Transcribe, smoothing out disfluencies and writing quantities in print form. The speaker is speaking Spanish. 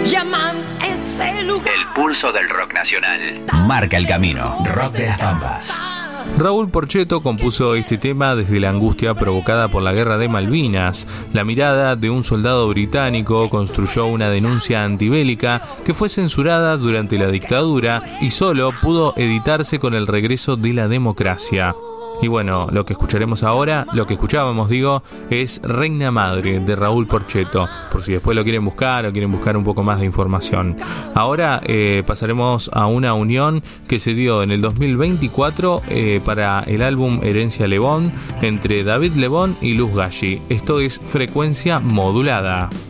llaman ese lugar. El pulso del rock nacional. Marca el camino. Rock de las Pampas. Raúl Porchetto compuso este tema desde la angustia provocada por la guerra de Malvinas. La mirada de un soldado británico construyó una denuncia antibélica que fue censurada durante la dictadura y solo pudo editarse con el regreso de la democracia. Y bueno, lo que escuchábamos, es Reina Madre de Raúl Porchetto, por si después lo quieren buscar o quieren buscar un poco más de información. Ahora pasaremos a una unión que se dio en el 2024 para el álbum Herencia Lebón entre David Lebón y Luz Galli. Esto es Frecuencia Modulada.